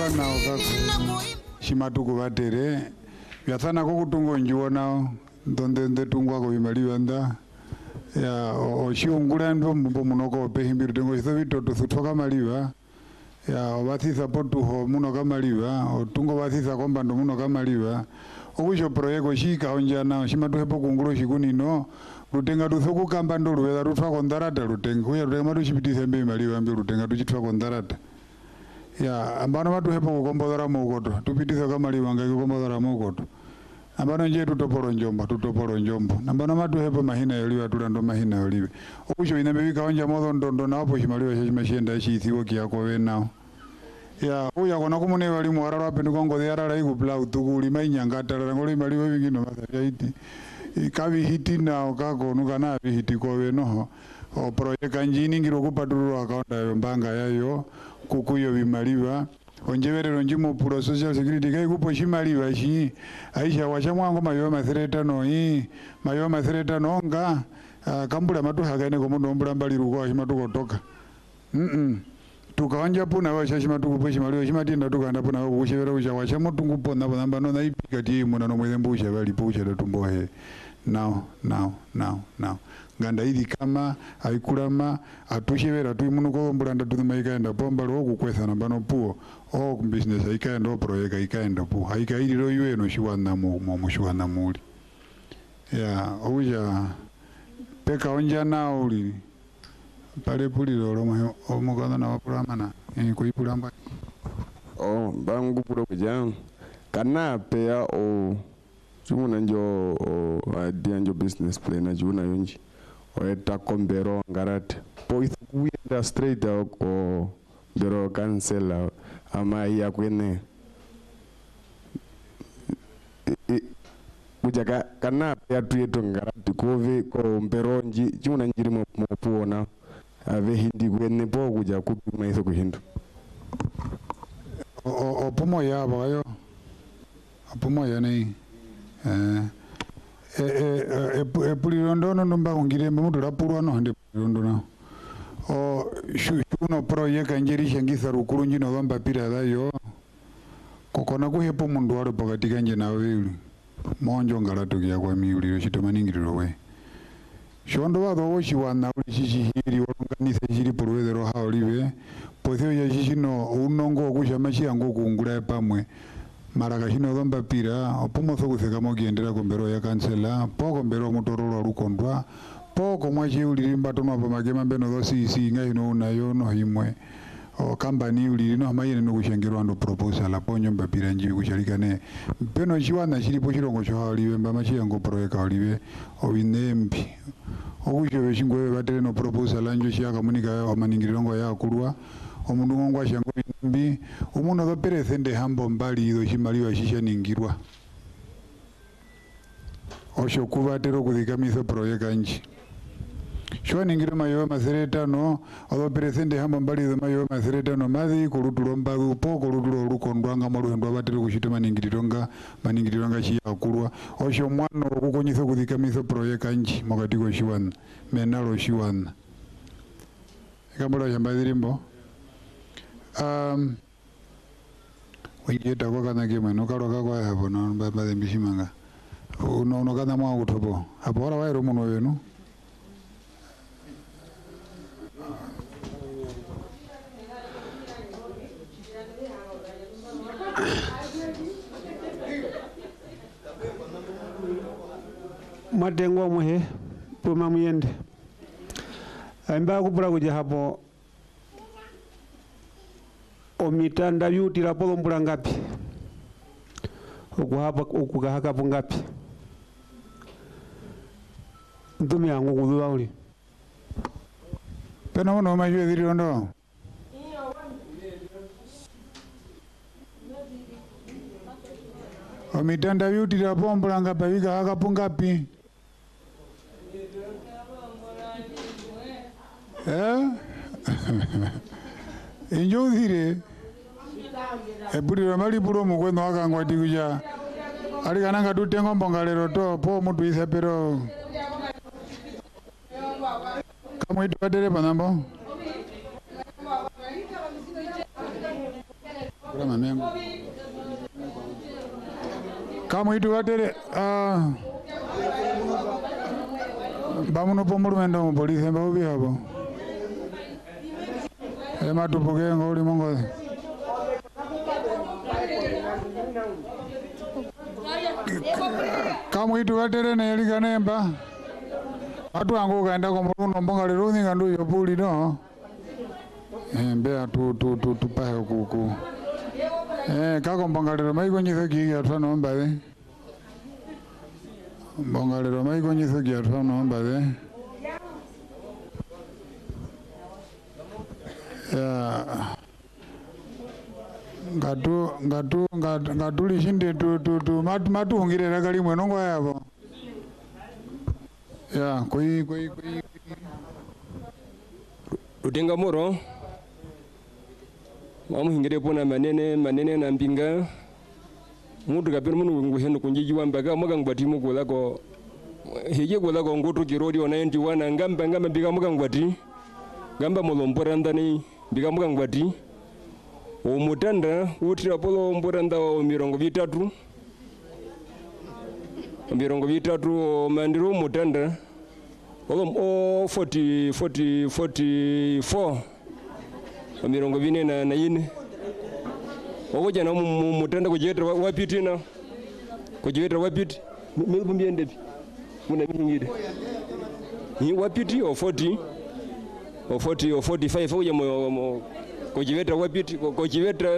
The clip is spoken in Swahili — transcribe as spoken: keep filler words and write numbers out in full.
na okako shimatuku batere yathana ko kutungo njuo nao donde nde tungwa ko bimaliwa nda ya oshiungula ndo mbo munoko pe himbiru tengo hizo bitoto thutoka maliwa ya bathisa potu ho muno kamaliwa otungo bathisa komba ndo muno kamaliwa okusho proyeko shika onjana shimatu hepo kungulo shikunino rutenga tuthuku kamba ndo ruweza rutwa kondarata rutenga uya rutenga matu shipitise mbe maliwa mbe rutenga tuchitwa kondarata ya ambano matu hepo kukombodhara mukoto tupitisa kamaliwa ngai kukombodhara mukoto ambano nje tutoporo njomba tutoporo njombo ambano matu hepo mahina yoliwa tulando mahina yoliwe okusho inambewika onja modo ndondo na hapo shimaliwa shimashenda shithiwo kiyako wenao ya uya kona kumune wali muharara wapendu kongo dhiarara iku plau tukuli mainyangata ngoli maliwe wingino masari iti ikavi hiti na okako nukana vi hiti kowe noho o projeka njini ngiro kupatururu akaonda yombanga yayo kukuyo vimaliwa onjeverero njimo puro social security kai kupo shimaliwa shi aisha wacha mwango mayo masereta no i mayo masereta no nga uh, kambula matu hakaine komundo mbula mbali ruko shimatu kotoka mm -mm. Tukawanja puna washa shimatu kupo shimaliwa shimatinda tukanda puna kushevera usha wacha mutungu pona namba no naipika ti muna no mwembu usha bali pusha tumbo he now now now now nganda hivi kama aikulama atushevera tu munuko mbulanda tuzima ikaenda pomba lo kukwesa namba no puo o business ikaenda project ikaenda pu haikaidi lo yue no shiwana mu mu shiwana muli ya uja peka onja na uli pale puli lo lo omugana na wapulamana e kuipulamba oh bangu puro kujan kana pea o chumuna njo idea njo business plan na juna yonji oeta kombero ngarat po ithukuenda straight o bero cancel ama ya kwene kujaga kana pea tuyeto ngarat kove ko mberonji chumuna njiri mo puona ave hindi kwene po kuja kupima iso kuhindu o o pomo ya bayo pomo ya nei eh eh eh pulirondo no mba ngire mutu rapurwa no hande pulirondo na o shuno project njeri shangisa rukuru njino gamba pira dayo kokona ku hepo mundu wale pakati kanje na wewe monjo ngalato ya kwa miuli shitomaningiriro we shondo wado woshi wana ulishi hiri walunganisa hiri purwedero haoliwe potheo ya shishino unongo kushamashi yango kuungula pamwe maraka shino gamba pira opumo thoguseka mogiendera kombero ya kansela poko mbero mutororo rukondwa poko mwachi ulirimba tono pa magema beno do sisi ngai no nayo no himwe o company uli no mayene no kushengero ando proposal aponyo mbapira njibi kushalikane beno chiwana chilipo chirongo cho haliwe mbamachi yango proyeka haliwe o inembi okusho beshingwe batere no proposal anjo shaka munika ya maningirirongo ya kulwa omundu ngwa shango mbi umuntu abaperezende hambo mbali izo shimaliwa shisha ningirwa osho kuvatero kuzikamisa projeka nji shwa ningirwa mayo masereta no abaperezende hambo mbali izo mayo masereta no mazi kulutulo mbagu po kulutulo lukondwanga maluhendwa batero kushita maningirironga maningirironga shi akulwa osho mwano kukonyisa kuzikamisa projeka nji mokatiko shiwana menalo shiwana ikambola shambazirimbo um wiyeta kwa kana kema no karo ka kwa hapo no baba mbishimanga uno no kana mwa kutopo hapo ora wairo muno wenu madengo muhe puma muyende amba kupura kuja hapo omitanda yuti la polo mbula ngapi okuhapa okugahaka po ngapi ndumi yangu kudhuwa uli pena uno majue dhirirondo omitanda yuti la polo mbula ngapi wigahaka po ngapi eh injo dhire ebuliro mali bulo mukweno wakangwa tikuja ali kananga tutengo mbongalero to po mutu isapero kamwe tupatere panambo Kama mengo. Kama itu watere ah bamuno pomuru mendo mo polisi mba ubi hapo. E matupoke ngoli mongo. Kama itu watere ne eligane mba. Atu ango kaenda ko muruno mbonga lero ni ngandu yo puli no. Eh mbe atu tu tu tu pa ku ku. Eh kako mbonga lero mai ko nyiso ki ya tano mbae. Mbonga lero mai ko nyiso ki ya tano mbae. Ya ngatu ngatu ngatu lishinde tu tu tu matu matu ngire ragali mwenongo yabo. Ya koi koi koi Rutenga moro mamu hingire pona manene manene na mpinga mutu kapero munu nguhendo kunjiji wambaga muga ngwati mukula ko hije kula ko ngutu kirodi ona ninety one ngamba ngamba biga muga ngwati ngamba molombora ndani biga muga ngwati o mutanda utira polo mboranda o mirongo vitatu mirongo vitatu o mandiro mutanda o forty forty forty-four mirongo vine na na ine ogoja na mutanda kujetra wapiti na kujetra wapiti mbie ndepi muna mingire ni wapiti o forty o forty o forty-five ogoja mo kujetra wapiti kujetra